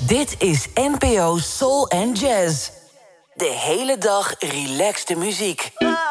Dit is NPO Soul and Jazz. De hele dag relaxte muziek.